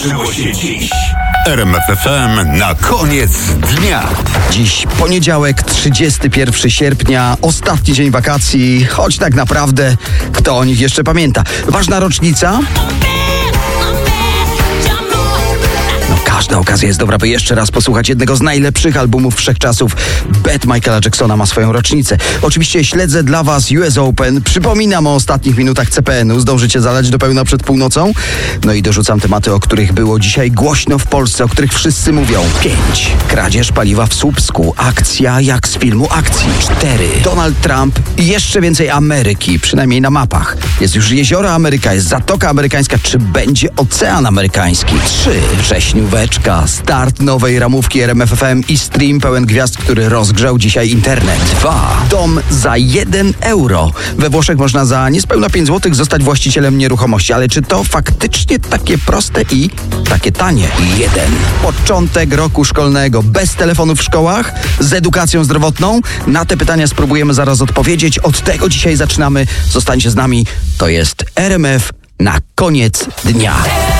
wydarzyło się dziś. RMF FM na koniec dnia. Dziś poniedziałek, 31 sierpnia, ostatni dzień wakacji, choć tak naprawdę kto o nich jeszcze pamięta. Ważna rocznica? Każda okazja jest dobra, by jeszcze raz posłuchać jednego z najlepszych albumów wszechczasów. Bad Michaela Jacksona ma swoją rocznicę. Oczywiście śledzę dla Was US Open. Przypominam o ostatnich minutach CPN-u. Zdążycie zalać do pełna przed północą? No i dorzucam tematy, o których było dzisiaj głośno w Polsce, o których wszyscy mówią. 5. Kradzież paliwa w Słupsku. Akcja jak z filmu akcji. 4. Donald Trump i jeszcze więcej Ameryki, przynajmniej na mapach. Jest już jezioro Ameryka, jest Zatoka Amerykańska. Czy będzie Ocean Amerykański? 3. Wrześnióweczka. Start nowej ramówki RMF FM i stream pełen gwiazd, który rozgrzał dzisiaj internet. 2. Dom za 1 euro. We Włoszech można za niespełna 5 zł zostać właścicielem nieruchomości. Ale czy to faktycznie takie proste i takie tanie? 1. Początek roku szkolnego. Bez telefonów w szkołach? Z edukacją zdrowotną? Na te pytania spróbujemy zaraz odpowiedzieć. Od tego dzisiaj zaczynamy. Zostańcie z nami. To jest RMF na koniec dnia.